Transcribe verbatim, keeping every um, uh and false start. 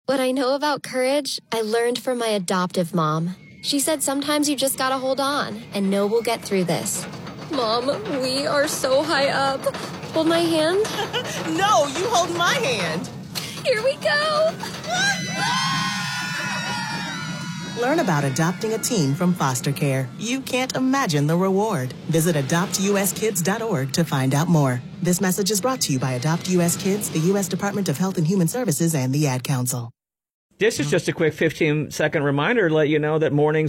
What I know about courage, I learned from my adoptive mom. She said sometimes you just gotta hold on and know we'll get through this. Mom, we are so high up. Hold my hand. No, you hold my hand. Here we go. Learn about adopting a teen from foster care. You can't imagine the reward. Visit adopt u s kids dot org to find out more. This message is brought to you by Adopt U S Kids, the U S Department of Health and Human Services, and the Ad Council. This is just a quick fifteen second reminder to let you know that mornings